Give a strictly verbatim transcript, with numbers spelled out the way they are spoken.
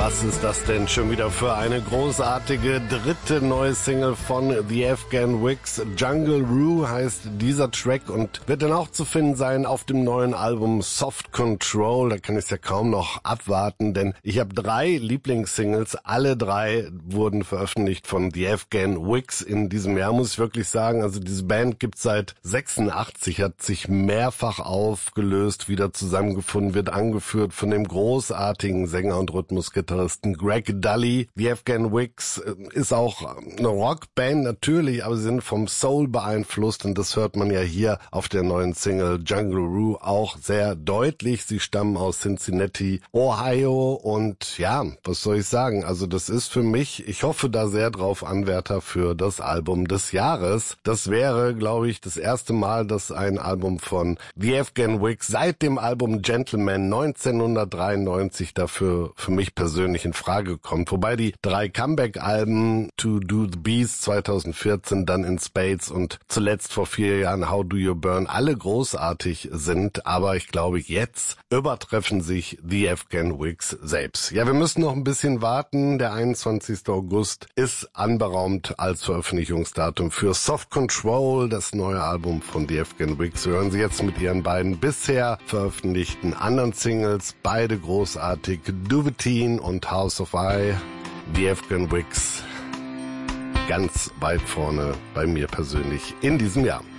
Was ist das denn schon wieder für eine großartige dritte neue Single von The Afghan Wigs? Jungle Rue heißt dieser Track und wird dann auch zu finden sein auf dem neuen Album Soft Control. Da kann ich es ja kaum noch abwarten, denn ich habe drei Lieblingssingles. Alle drei wurden veröffentlicht von The Afghan Wigs in diesem Jahr, muss ich wirklich sagen. Also diese Band gibt's seit sechsundachtzig, hat sich mehrfach aufgelöst, wieder zusammengefunden, wird angeführt von dem großartigen Sänger und Rhythmusgitarristen Greg Dully. The Afghan Wigs ist auch eine Rockband natürlich, aber sie sind vom Soul beeinflusst und das hört man ja hier auf der neuen Single Jungle Rue auch sehr deutlich. Sie stammen aus Cincinnati, Ohio und ja, was soll ich sagen? Also das ist für mich, ich hoffe da sehr drauf, Anwärter für das Album des Jahres. Das wäre, glaube ich, das erste Mal, dass ein Album von The Afghan Wigs seit dem Album Gentleman neunzehnhundertdreiundneunzig dafür für mich persönlich in Frage kommt. Wobei die drei Comeback-Alben To Do the Beast zweitausendvierzehn, dann In Spades und zuletzt vor vier Jahren How Do You Burn alle großartig sind. Aber ich glaube, jetzt übertreffen sich The Afghan Wigs selbst. Ja, wir müssen noch ein bisschen warten. Der einundzwanzigster August ist anberaumt als Veröffentlichungsdatum für Soft Control, das neue Album von The Afghan Wigs. Wir hören Sie jetzt mit ihren beiden bisher veröffentlichten anderen Singles, beide großartig, Duvetine und House of I. The Afghan Wigs ganz weit vorne bei mir persönlich in diesem Jahr.